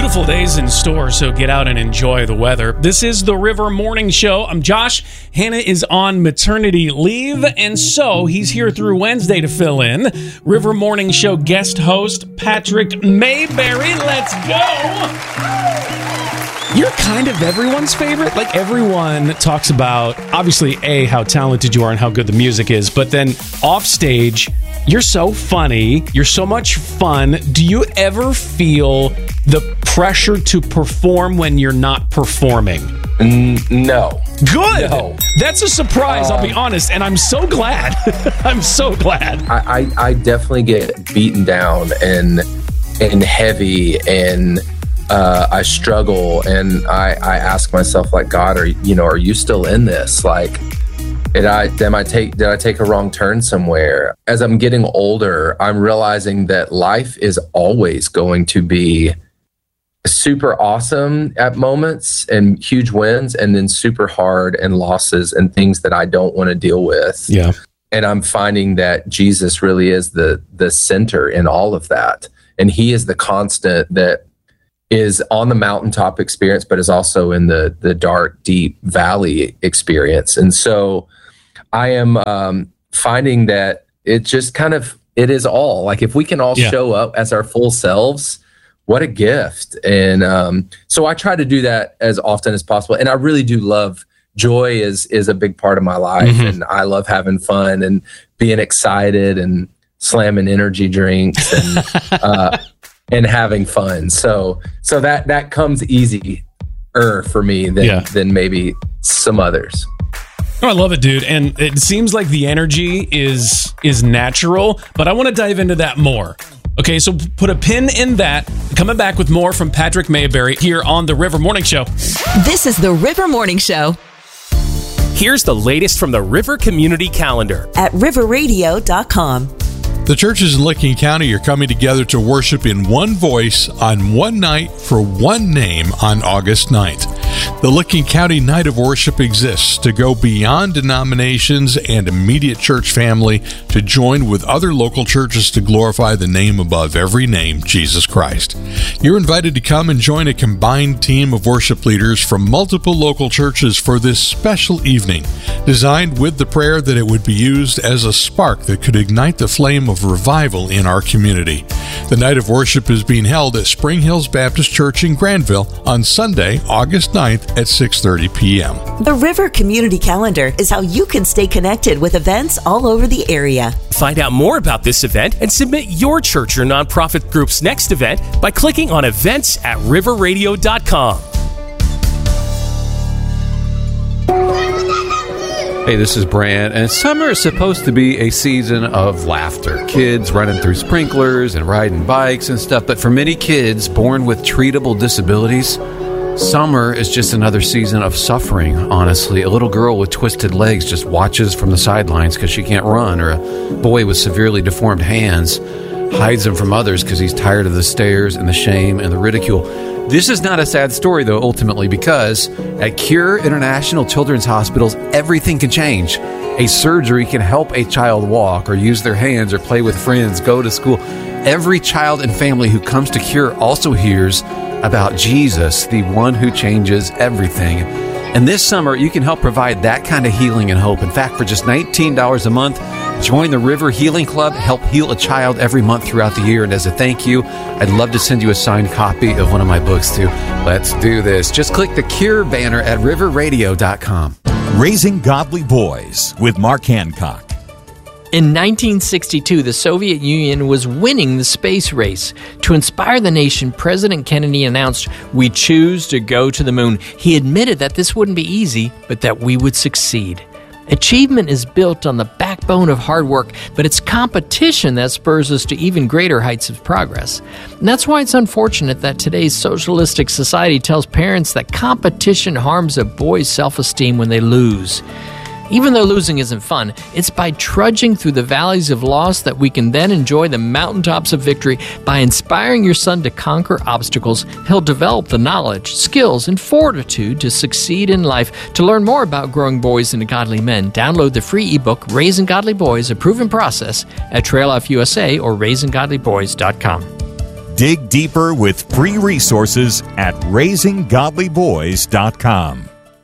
Beautiful days in store, so get out and enjoy the weather. This is the River Morning Show. I'm Josh. Hannah is on maternity leave, and so he's here through Wednesday to fill in. River Morning Show guest host Patrick Mayberry. Let's go! You're kind of everyone's favorite. Like, everyone talks about, obviously, A, how talented you are and how good the music is, but then off stage, you're so funny. You're so much fun. Do you ever feel the pressure to perform when you're not performing? No. Good. No. That's a surprise, I'll be honest, and I'm so glad. I'm so glad. I definitely get beaten down and heavy, and I struggle, and I ask myself, like, God, are you still in this? Like, did I take a wrong turn somewhere? As I'm getting older, I'm realizing that life is always going to be super awesome at moments and huge wins, and then super hard and losses and things that I don't want to deal with. Yeah. And I'm finding that Jesus really is the center in all of that. And he is the constant that is on the mountaintop experience, but is also in the dark, deep valley experience. And so I am finding that it just it is all. Like, if we can all show up as our full selves, what a gift. And so I try to do that as often as possible. And I really do love joy is a big part of my life. Mm-hmm. And I love having fun and being excited and slamming energy drinks and and having fun. So that comes easier for me than maybe some others. Oh, I love it, dude. And it seems like the energy is natural, but I want to dive into that more. Okay, so put a pin in that. Coming back with more from Patrick Mayberry here on the River Morning Show. This is the River Morning Show. Here's the latest from the River Community Calendar at riverradio.com. The churches in Licking County are coming together to worship in one voice on one night for one name on August 9th. The Licking County Night of Worship exists to go beyond denominations and immediate church family to join with other local churches to glorify the name above every name, Jesus Christ. You're invited to come and join a combined team of worship leaders from multiple local churches for this special evening, designed with the prayer that it would be used as a spark that could ignite the flame of revival in our community. The Night of Worship is being held at Spring Hills Baptist Church in Granville on Sunday, August 9th at 6:30 p.m. The River Community Calendar is how you can stay connected with events all over the area. Find out more about this event and submit your church or nonprofit group's next event by clicking on events at riverradio.com. Hey, this is Brand, and summer is supposed to be a season of laughter. Kids running through sprinklers and riding bikes and stuff, but for many kids born with treatable disabilities, summer is just another season of suffering, honestly. A little girl with twisted legs just watches from the sidelines because she can't run, or a boy with severely deformed hands hides them from others because he's tired of the stares and the shame and the ridicule. This is not a sad story, though, ultimately, because at Cure International Children's Hospitals, everything can change. A surgery can help a child walk or use their hands or play with friends, go to school. Every child and family who comes to Cure also hears about Jesus, the one who changes everything. And this summer, you can help provide that kind of healing and hope. In fact, for just $19 a month, join the River Healing Club, help heal a child every month throughout the year. And as a thank you, I'd love to send you a signed copy of one of my books, too. Let's do this. Just click the Cure banner at riverradio.com. Raising Godly Boys with Mark Hancock. In 1962, the Soviet Union was winning the space race. To inspire the nation, President Kennedy announced, "We choose to go to the moon." He admitted that this wouldn't be easy, but that we would succeed. Achievement is built on the backbone of hard work, but it's competition that spurs us to even greater heights of progress. And that's why it's unfortunate that today's socialistic society tells parents that competition harms a boy's self-esteem when they lose. Even though losing isn't fun, it's by trudging through the valleys of loss that we can then enjoy the mountaintops of victory. By inspiring your son to conquer obstacles, he'll develop the knowledge, skills, and fortitude to succeed in life. To learn more about growing boys into godly men, download the free ebook, Raising Godly Boys, A Proven Process, at Trail Life USA or RaisingGodlyBoys.com. Dig deeper with free resources at raisinggodlyboys.com.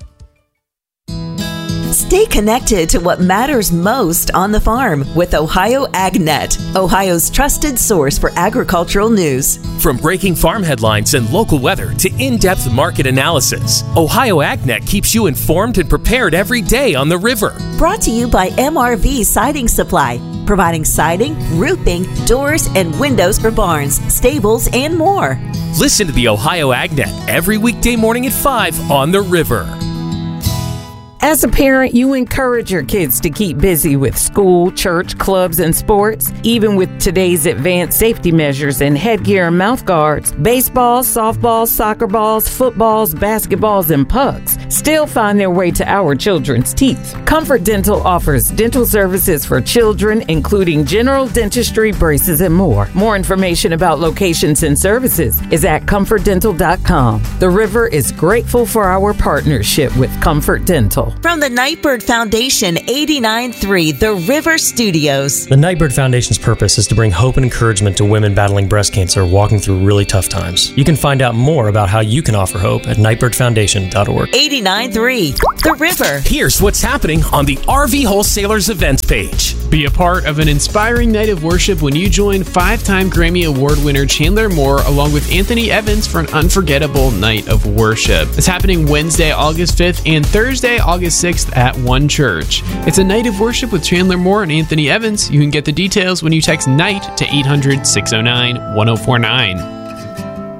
Stay connected to what matters most on the farm with Ohio AgNet, Ohio's trusted source for agricultural news. From breaking farm headlines and local weather to in-depth market analysis, Ohio AgNet keeps you informed and prepared every day on the river. Brought to you by MRV Siding Supply, providing siding, roofing, doors, and windows for barns, stables, and more. Listen to the Ohio AgNet every weekday morning at 5 on the river. As a parent, you encourage your kids to keep busy with school, church, clubs, and sports. Even with today's advanced safety measures and headgear and mouth guards, baseballs, softballs, soccer balls, footballs, basketballs, and pucks still find their way to our children's teeth. Comfort Dental offers dental services for children, including general dentistry, braces, and more. More information about locations and services is at comfortdental.com. The River is grateful for our partnership with Comfort Dental. From the Nightbird Foundation, 89.3 The River Studios. The Nightbird Foundation's purpose is to bring hope and encouragement to women battling breast cancer walking through really tough times. You can find out more about how you can offer hope at nightbirdfoundation.org. 89.3 The River. Here's what's happening on the RV Wholesalers events page. Be a part of an inspiring night of worship when you join 5-time Grammy Award winner Chandler Moore along with Anthony Evans for an unforgettable night of worship. It's happening Wednesday, August 5th and Thursday, August 6th at One Church. It's a night of worship with Chandler Moore and Anthony Evans. You can get the details when you text NIGHT to 800-609-1049.